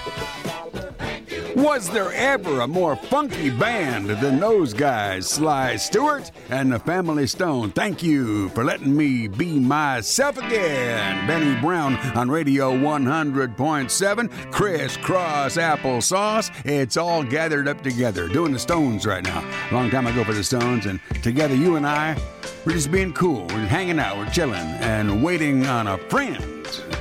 Was there ever a more funky band than those guys, Sly Stewart and the Family Stone? Thank you for letting me be myself again. Benny Brown on Radio 100.7, Crisscross Applesauce. It's all gathered up together, doing the Stones right now. Long time ago for the Stones, and together you and I, we're just being cool. We're hanging out, we're chilling, and waiting on a friend.